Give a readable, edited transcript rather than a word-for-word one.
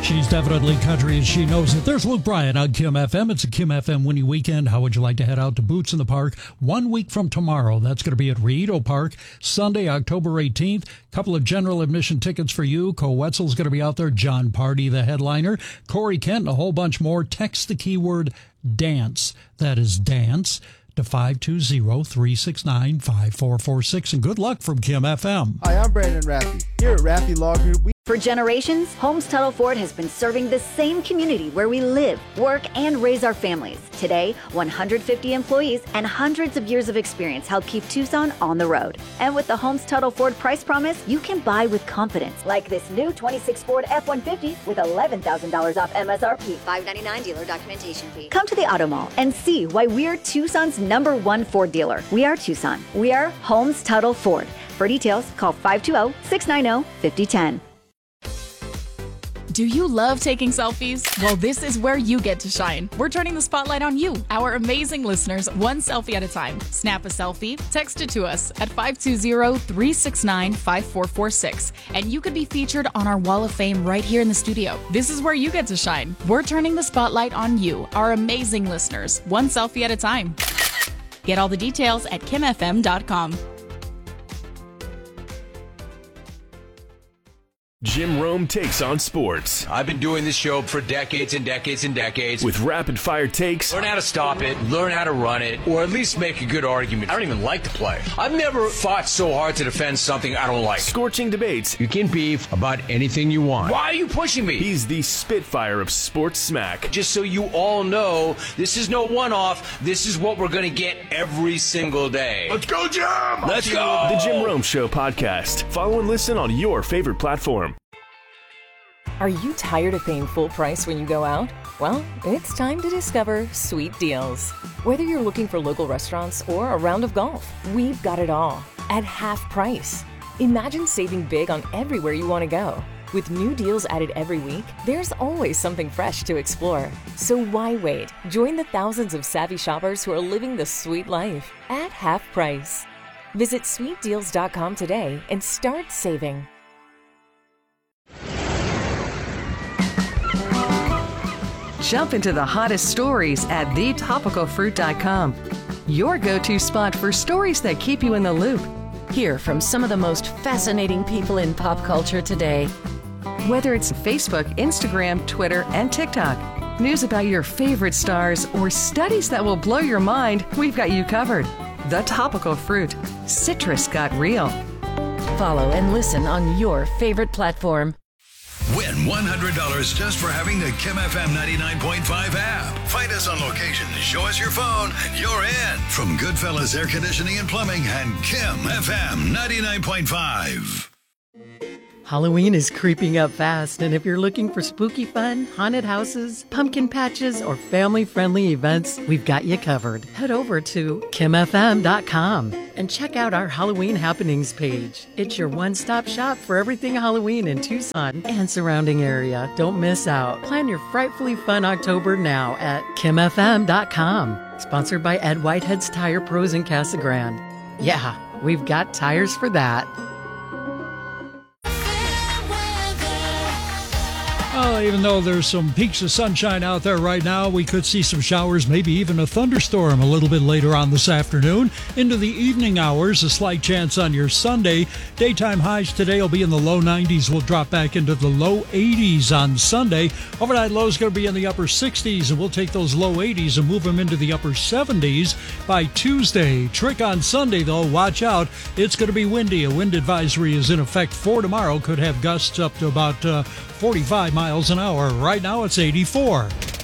She's definitely country, and she knows it. There's Luke Bryan on Kim FM. It's a Kim FM Winnie weekend. How would you like to head out to Boots in the Park 1 week from tomorrow? That's going to be at Rito Park, Sunday, October 18th. Couple of general admission tickets for you. Co Wetzel's going to be out there. John Party, the headliner. Corey Kent, and a whole bunch more. Text the keyword dance. That is dance to 520-369-5446. And good luck from Kim FM. Hi, I'm Brandon Raffy. Here at Raffy Law Group, For generations, Holmes Tuttle Ford has been serving the same community where we live, work, and raise our families. Today, 150 employees and hundreds of years of experience help keep Tucson on the road. And with the Holmes Tuttle Ford price promise, you can buy with confidence. Like this new 26 Ford F-150 with $11,000 off MSRP. $599 dealer documentation fee. Come to the Auto Mall and see why we're Tucson's #1 Ford dealer. We are Tucson. We are Holmes Tuttle Ford. For details, call 520-690-5010. Do you love taking selfies? Well, this is where you get to shine. We're turning the spotlight on you, our amazing listeners, one selfie at a time. Snap a selfie, text it to us at 520-369-5446, and you could be featured on our Wall of Fame right here in the studio. This is where you get to shine. We're turning the spotlight on you, our amazing listeners, one selfie at a time. Get all the details at kimfm.com. Jim Rome takes on sports. I've been doing this show for decades and decades and decades. With rapid-fire takes. Learn how to stop it, learn how to run it, or at least make a good argument. I don't even like to play. I've never fought so hard to defend something I don't like. Scorching debates. You can beef about anything you want. Why are you pushing me? He's the Spitfire of sports smack. Just so you all know, this is no one-off. This is what we're going to get every single day. Let's go, Jim! Let's go! The Jim Rome Show podcast. Follow and listen on your favorite platform. Are you tired of paying full price when you go out? Well, it's time to discover Sweet Deals. Whether you're looking for local restaurants or a round of golf, we've got it all at half price. Imagine saving big on everywhere you want to go. With new deals added every week, there's always something fresh to explore. So why wait? Join the thousands of savvy shoppers who are living the sweet life at half price. Visit sweetdeals.com today and start saving. Jump into the hottest stories at thetopicalfruit.com. Your go-to spot for stories that keep you in the loop. Hear from some of the most fascinating people in pop culture today. Whether it's Facebook, Instagram, Twitter, and TikTok, news about your favorite stars, or studies that will blow your mind, we've got you covered. The Topical Fruit. Citrus got real. Follow and listen on your favorite platform. Win $100 just for having the Kim FM 99.5 app. Find us on location, show us your phone, and you're in. From Goodfellas Air Conditioning and Plumbing and Kim FM 99.5. Halloween is creeping up fast, and if you're looking for spooky fun, haunted houses, pumpkin patches, or family-friendly events, we've got you covered. Head over to kimfm.com and check out our Halloween happenings page. It's your one-stop shop for everything Halloween in Tucson and surrounding area. Don't miss out. Plan your frightfully fun October now at kimfm.com. Sponsored by Ed Whitehead's Tire Pros in Casa Grande. Yeah, we've got tires for that. Well, even though there's some peaks of sunshine out there right now, we could see some showers, maybe even a thunderstorm a little bit later on this afternoon. Into the evening hours, a slight chance on your Sunday. Daytime highs today will be in the low 90s. We'll drop back into the low 80s on Sunday. Overnight lows going to be in the upper 60s, and we'll take those low 80s and move them into the upper 70s by Tuesday. Trick on Sunday, though, watch out. It's going to be windy. A wind advisory is in effect for tomorrow. Could have gusts up to about 45 miles an hour. Right now it's 84.